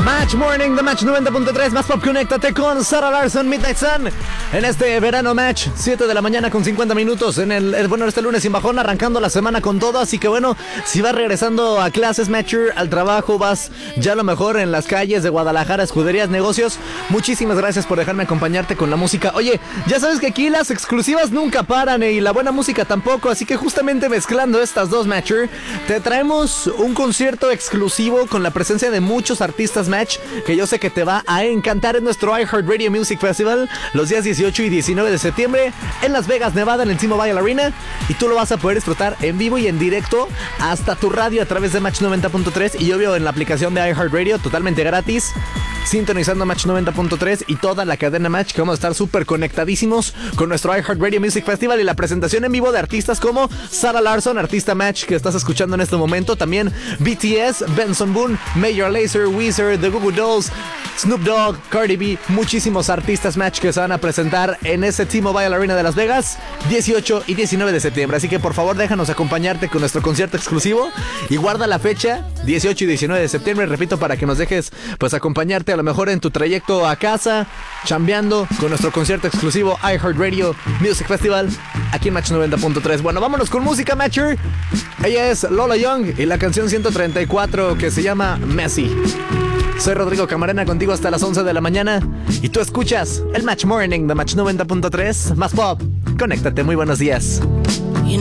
Match Morning de Match 90.3, más pop, conéctate con Sarah Larsson, Midnight Sun. En este verano Match, 7 de la mañana con 50 minutos. Este lunes sin bajón, arrancando la semana con todo. Así que bueno, si vas regresando a clases, Matcher, al trabajo, vas ya a lo mejor en las calles de Guadalajara, escuderías, negocios. Muchísimas gracias por dejarme acompañarte con la música. Oye, ya sabes que aquí las exclusivas nunca paran y la buena música tampoco. Así que justamente mezclando estas dos, Matcher, te traemos un concierto exclusivo con la presencia de muchos artistas Match, que yo sé que te va a encantar en nuestro iHeartRadio Music Festival los días 18 y 19 de septiembre en Las Vegas, Nevada, en el T-Mobile Arena, y tú lo vas a poder disfrutar en vivo y en directo hasta tu radio a través de Match 90.3 y obvio en la aplicación de iHeartRadio totalmente gratis, sintonizando Match 90.3 y toda la cadena Match, que vamos a estar súper conectadísimos con nuestro iHeartRadio Music Festival y la presentación en vivo de artistas como Sarah Larsson, artista Match que estás escuchando en este momento, también BTS, Benson Boone, Major Lazer, Weezer, The Goo Goo Dolls, Snoop Dogg, Cardi B, muchísimos artistas Match que se van a presentar en ese T-Mobile Arena de Las Vegas 18 y 19 de septiembre, así que por favor déjanos acompañarte con nuestro concierto exclusivo y guarda la fecha 18 y 19 de septiembre, repito, para que nos dejes pues acompañarte a lo mejor en tu trayecto a casa, chambeando con nuestro concierto exclusivo iHeartRadio Music Festival aquí en Match 90.3. Bueno, vámonos con música, Matcher. Ella es Lola Young y la canción 134 que se llama Messi. Soy Rodrigo Camarena contigo hasta las 11 de la mañana y tú escuchas el Match Morning de Match 90.3, más pop. Conéctate, muy buenos días.